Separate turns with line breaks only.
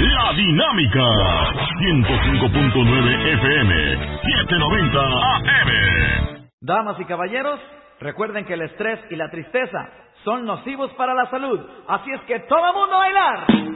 La Dinámica. 105.9 FM. 790 AM.
Damas y caballeros, recuerden que el estrés y la tristeza son nocivos para la salud. Así es que todo el mundo a bailar.